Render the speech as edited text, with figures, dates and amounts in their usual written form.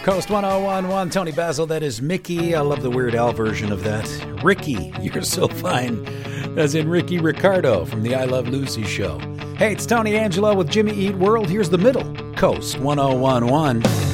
Coast 1011, Tony Basil, that is Mickey. I love the Weird Al version of that. Ricky, you're so fine. As in Ricky Ricardo from the I Love Lucy show. Hey, it's Tony Angelo with Jimmy Eat World. Here's the middle, Coast 1011.